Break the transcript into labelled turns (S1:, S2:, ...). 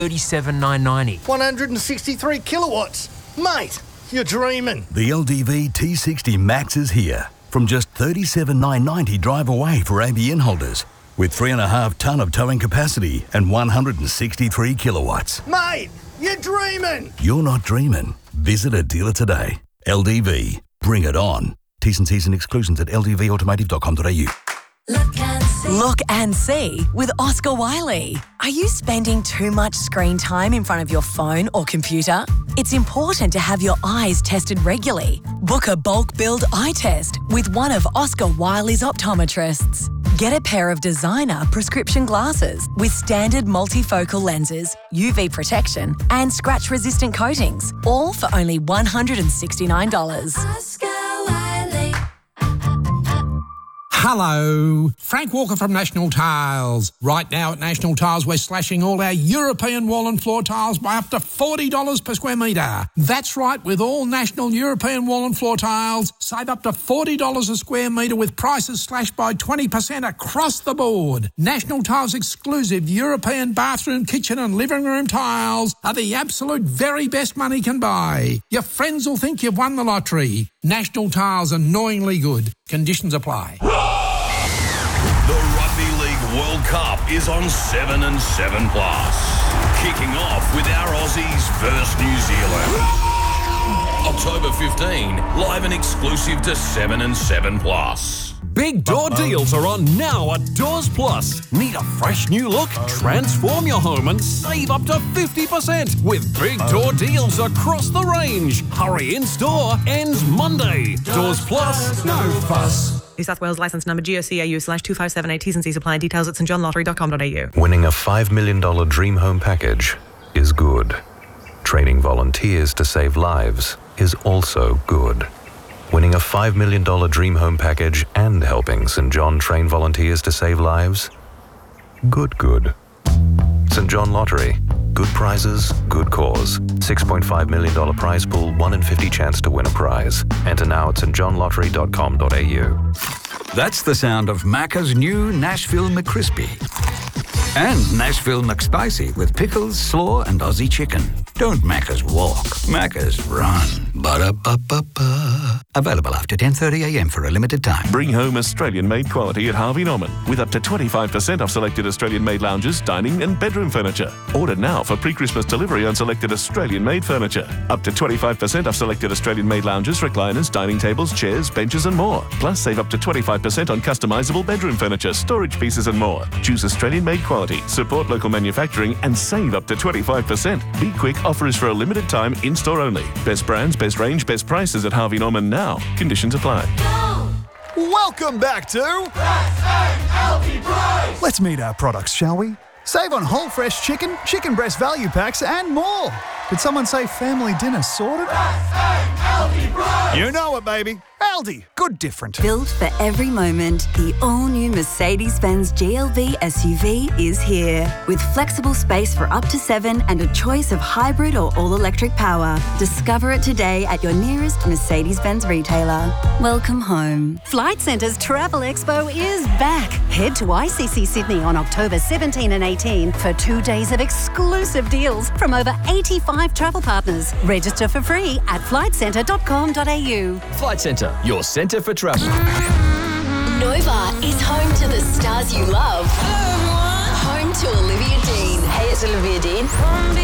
S1: $37,990.
S2: 163 kilowatts. Mate, you're dreaming.
S3: The LDV T60 Max is here. From just $37,990 drive away for ABN holders. With 3.5 tonne of towing capacity and 163 kilowatts.
S2: Mate, you're dreaming.
S3: You're not dreaming. Visit a dealer today. LDV. Bring it on. T's and C's and exclusions at ldvautomotive.com.au.
S4: Look and see with Oscar Wiley. Are you spending too much screen time in front of your phone or computer? It's important to have your eyes tested regularly. Book a bulk billed eye test with one of Oscar Wiley's optometrists. Get a pair of designer prescription glasses with standard multifocal lenses, UV protection and scratch-resistant coatings, all for only $169.
S5: Oscar Wiley.
S6: Hello, Frank Walker from National Tiles. Right now at National Tiles, we're slashing all our European wall and floor tiles by up to $40 per square metre. That's right, with all National European wall and floor tiles, save up to $40 a square metre with prices slashed by 20% across the board. National Tiles exclusive European bathroom, kitchen and living room tiles are the absolute very best money can buy. Your friends will think you've won the lottery. National Tiles, annoyingly good. Conditions apply.
S7: The Rugby League World Cup is on 7 and 7 Plus. Kicking off with our Aussies versus New Zealand. October 15, live and exclusive to 7 and 7 Plus.
S8: Big door deals are on now at Doors Plus. Need a fresh new look? Transform your home and save up to 50% with big door deals across the range. Hurry in store, ends Monday. Doors Plus, no fuss.
S9: New South Wales licence number GOCAU/2578. T's and C's apply. Details at stjohnlottery.com.au.
S10: Winning a $5 million dream home package is good. Training volunteers to save lives is also good. Winning a $5 million dream home package and helping St John train volunteers to save lives? Good. St John Lottery. Good prizes, good cause. $6.5 million prize pool, 1 in 50 chance to win a prize. Enter now at stjohnlottery.com.au.
S11: That's the sound of Macca's new Nashville McCrispy. And Nashville McSpicy with pickles, slaw and Aussie chicken. Don't Macca's walk, Macca's run. Ba-da-ba-ba-ba. Available after 10:30am for a limited time.
S12: Bring home Australian-made quality at Harvey Norman with up to 25% off selected Australian-made lounges, dining and bedroom furniture. Order now for pre-Christmas delivery on selected Australian-made furniture. Up to 25% off selected Australian-made lounges, recliners, dining tables, chairs, benches and more. Plus save up to 25% on customisable bedroom furniture, storage pieces and more. Choose Australian-made quality, support local manufacturing and save up to 25%. Be quick, offer is for a limited time, in-store only. Best brands, best range, best prices at Harvey Norman now. Conditions apply.
S13: Welcome back to Aldi Price. Let's meet our products, shall we? Save on whole fresh chicken, chicken breast value packs and more. Did someone say family dinner sorted? Aldi Price. You know it, baby. Aldi, good different.
S14: Built for every moment, the all-new Mercedes-Benz GLB SUV is here. With flexible space for up to 7 and a choice of hybrid or all-electric power. Discover it today at your nearest Mercedes-Benz retailer. Welcome home.
S15: Flight Centre's Travel Expo is back. Head to ICC Sydney on October 17 and 18 for 2 days of exclusive deals from over 85 travel partners. Register for free at flightcentre.com.au.
S16: Flight Centre, your centre for travel.
S5: Nova is home to the stars you love. Home to Olivia Dean.
S17: Hey, it's Olivia Dean.